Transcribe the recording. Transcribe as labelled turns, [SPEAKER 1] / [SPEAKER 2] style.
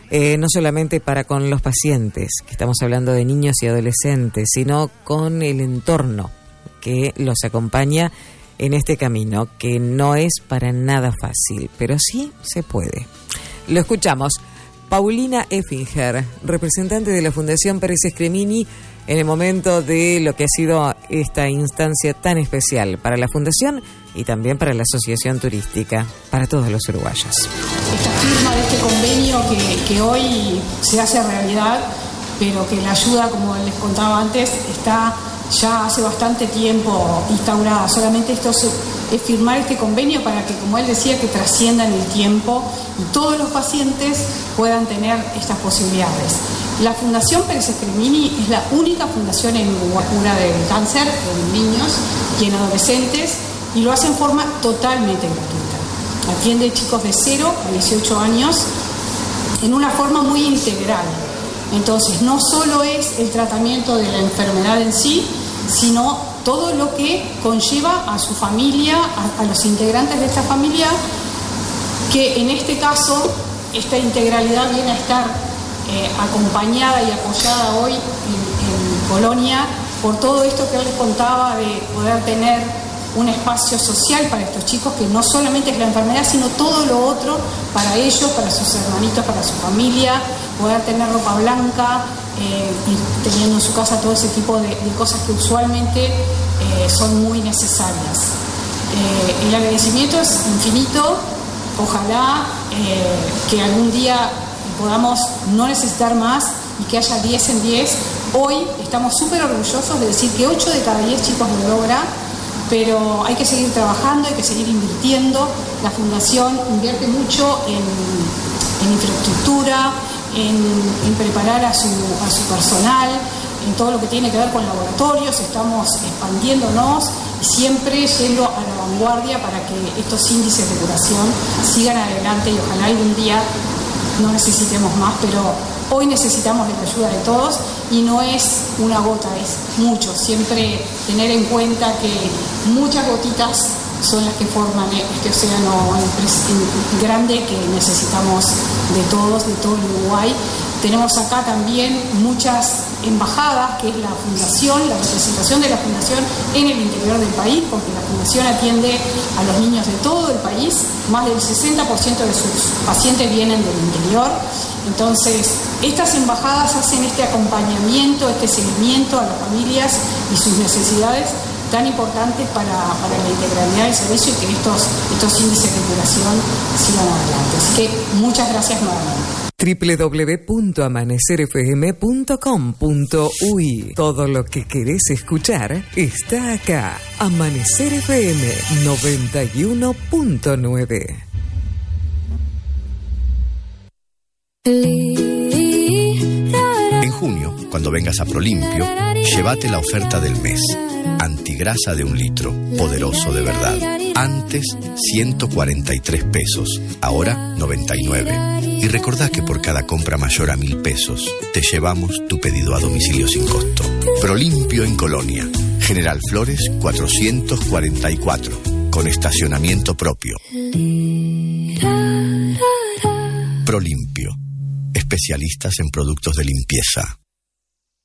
[SPEAKER 1] no solamente para con los pacientes, que estamos hablando de niños y adolescentes, sino con el entorno que los acompaña en este camino, que no es para nada fácil, pero sí se puede. Lo escuchamos. Paulina Effinger, representante de la Fundación Pérez Escremini, en el momento de lo que ha sido esta instancia tan especial para la Fundación y también para la Asociación Turística, para todos los uruguayos.
[SPEAKER 2] Esta firma de este convenio que hoy se hace realidad, pero que la ayuda, como les contaba antes, está ya hace bastante tiempo instaurada. Solamente esto es firmar este convenio para que, como él decía, que trascienda en el tiempo y todos los pacientes puedan tener estas posibilidades. La Fundación Pérez Escremini es la única fundación en Uruguay cura del cáncer en niños y en adolescentes, y lo hace en forma totalmente gratuita. Atiende chicos de 0 a 18 años en una forma muy integral. Entonces, no solo es el tratamiento de la enfermedad en sí, sino todo lo que conlleva a su familia, a los integrantes de esta familia, que en este caso, esta integralidad viene a estar acompañada y apoyada hoy en Colonia por todo esto que él les contaba, de poder tener un espacio social para estos chicos, que no solamente es la enfermedad, sino todo lo otro para ellos, para sus hermanitos, para su familia, poder tener ropa blanca, y teniendo en su casa todo ese tipo de cosas que usualmente son muy necesarias. El agradecimiento es infinito. Ojalá que algún día podamos no necesitar más y que haya 10 en 10. Hoy estamos súper orgullosos de decir que 8 de cada 10 chicos lo logra, pero hay que seguir trabajando, hay que seguir invirtiendo. La Fundación invierte mucho en infraestructura, en preparar a su personal, en todo lo que tiene que ver con laboratorios. Estamos expandiéndonos y siempre yendo a la vanguardia para que estos índices de curación sigan adelante y ojalá algún día no necesitemos más, pero hoy necesitamos de la ayuda de todos y no es una gota, es mucho. Siempre tener en cuenta que muchas gotitas son las que forman este océano grande que necesitamos de todos, de todo el Uruguay. Tenemos acá también muchas embajadas, que es la Fundación, la representación de la Fundación en el interior del país, porque la Fundación atiende a los niños de todo el país. Más del 60% de sus pacientes vienen del interior. Entonces, estas embajadas hacen este acompañamiento, este seguimiento a las familias y sus necesidades tan importantes para la integralidad del servicio y que estos índices de curación sigan adelante. Así que muchas gracias nuevamente.
[SPEAKER 1] www.amanecerfm.com.uy. Todo lo que querés escuchar está acá. Amanecer FM 91.9.
[SPEAKER 3] En junio, cuando vengas a Prolimpio, llévate la oferta del mes. Antigrasa de 1 litro, poderoso de verdad. Antes, 143 pesos, ahora 99. Y recordá que por cada compra mayor a 1.000 pesos, te llevamos tu pedido a domicilio sin costo. Prolimpio en Colonia, General Flores 444, con estacionamiento propio. Prolimpio, especialistas en productos de limpieza.